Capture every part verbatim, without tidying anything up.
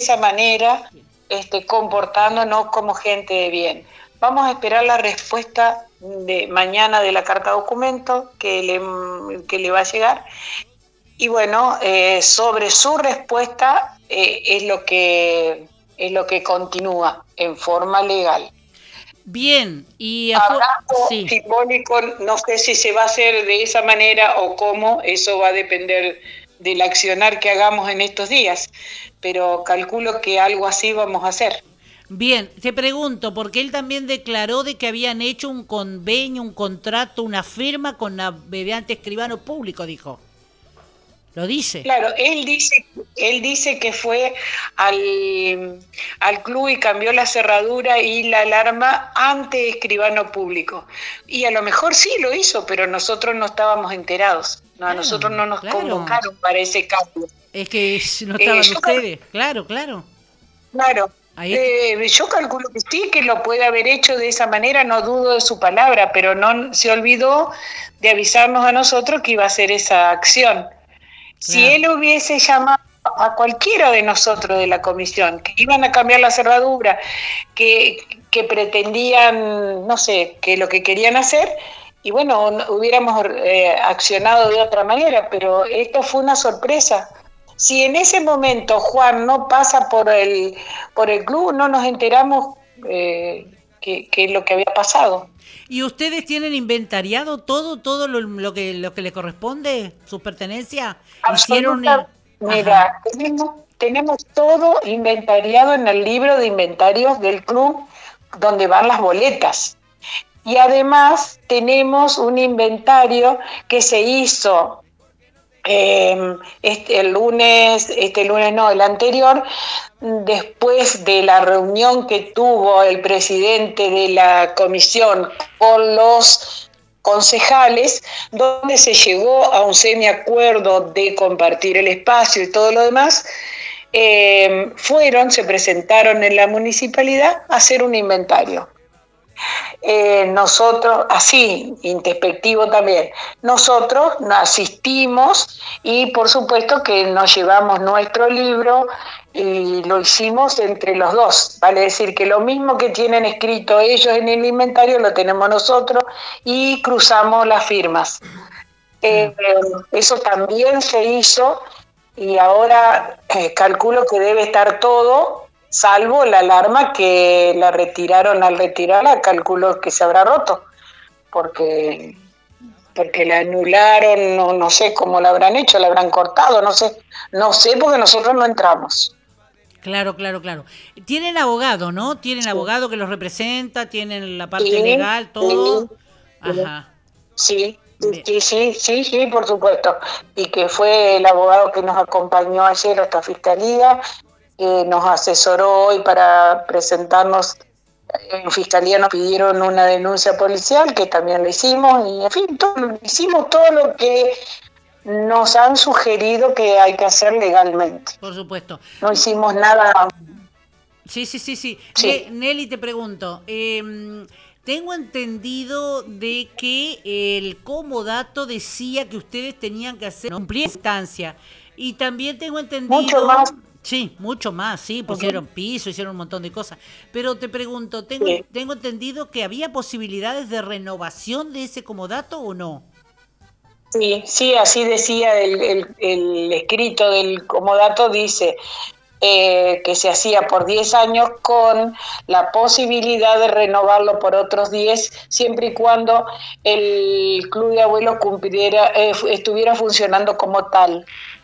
esa manera, este, comportándonos como gente de bien. Vamos a esperar la respuesta de mañana de la carta documento que le, que le va a llegar. Y bueno, eh, sobre su respuesta eh, es lo que es lo que continúa en forma legal. Bien, y a Abrazo sí. simbólico, no sé si se va a hacer de esa manera o cómo, eso va a depender del accionar que hagamos en estos días, pero calculo que algo así vamos a hacer. Bien, te pregunto, porque él también declaró de que habían hecho un convenio, un contrato, una firma con la mediante escribano público, dijo. ¿Lo dice? Claro, él dice, él dice que fue al, al club y cambió la cerradura y la alarma ante escribano público. Y a lo mejor sí lo hizo, pero nosotros no estábamos enterados. No, a nosotros Claro, no nos claro. convocaron para ese cambio. Es que no Eh, estaban yo, cal- ustedes. Claro, claro. claro, Ahí está. eh, yo calculo que sí, que lo puede haber hecho de esa manera, no dudo de su palabra, pero no se olvidó de avisarnos a nosotros que iba a hacer esa acción. Si Claro. él hubiese llamado a cualquiera de nosotros de la comisión, que iban a cambiar la cerradura, que, que pretendían, no sé, que lo que querían hacer, y bueno, hubiéramos eh, accionado de otra manera, pero esto fue una sorpresa. Si en ese momento Juan no pasa por el, por el club, no nos enteramos eh, que, que lo que había pasado. ¿Y ustedes tienen inventariado todo, todo lo, lo que lo que le corresponde, su pertenencia? Hicieron, eh, Absoluta, ajá. mira, tenemos, tenemos todo inventariado en el libro de inventarios del club donde van las boletas. Y además tenemos un inventario que se hizo eh, este, el lunes, este lunes no, el anterior, después de la reunión que tuvo el presidente de la comisión con los concejales, donde se llegó a un semiacuerdo de compartir el espacio y todo lo demás, eh, fueron, se presentaron en la municipalidad a hacer un inventario. Eh, nosotros, así, introspectivo también, nosotros asistimos y por supuesto que nos llevamos nuestro libro y lo hicimos entre los dos, vale decir que lo mismo que tienen escrito ellos en el inventario lo tenemos nosotros y cruzamos las firmas. Eh, Claro. eso también se hizo y ahora eh, calculo que debe estar todo, salvo la alarma que la retiraron al retirarla, calculo que se habrá roto, porque porque la anularon, no, no sé cómo la habrán hecho, la habrán cortado, no sé, no sé porque nosotros no entramos. Claro, claro, claro. Tienen abogado, ¿no? Tienen Sí, abogado que los representa, tienen la parte sí, legal, todo. sí, Ajá. sí, Bien. sí, sí, sí, sí, por supuesto. Y que fue el abogado que nos acompañó ayer hasta Fiscalía, que nos asesoró hoy para presentarnos en Fiscalía, nos pidieron una denuncia policial, que también lo hicimos, y en fin, todo, hicimos todo lo que nos han sugerido que hay que hacer legalmente. Por supuesto. No hicimos nada, Sí, sí, sí, sí. sí, Ne- Nelly, te pregunto. eh, tengo entendido de que el comodato decía que ustedes tenían que hacer, ¿no? Cumplir instancia. Y también tengo mucho entendido, más. sí, mucho más, sí, pusieron piso, hicieron un montón de cosas. Pero te pregunto, tengo, Sí, tengo entendido que había posibilidades de renovación de ese comodato o no. sí, sí, así decía el, el, el escrito del comodato, dice eh, que se hacía por diez años con la posibilidad de renovarlo por otros diez, siempre y cuando el club de abuelos cumpliera, eh, estuviera funcionando como tal.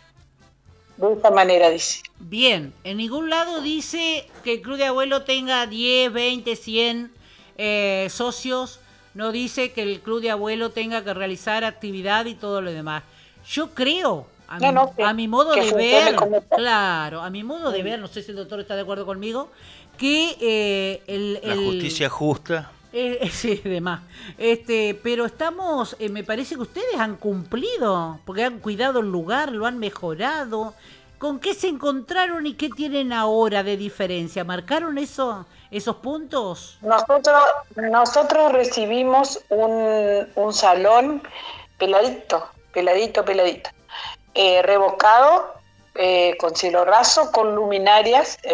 De esta manera dice. Bien, en ningún lado dice que el club de abuelo tenga diez, veinte, cien eh, socios. No dice que el club de abuelo tenga que realizar actividad y todo lo demás. Yo creo, a No, mi, no, que, a mi modo que de funcione ver, como tal. claro, a mi modo de ver, no sé si el doctor está de acuerdo conmigo, que eh, el, La el, justicia justa. eh, sí, demás. Este, pero estamos, eh, me parece que ustedes han cumplido, porque han cuidado el lugar, lo han mejorado. ¿Con qué se encontraron y qué tienen ahora de diferencia? ¿Marcaron eso, esos puntos? Nosotros, nosotros recibimos un, un salón peladito, peladito, peladito, eh, revocado, eh, con cielo raso, con luminarias,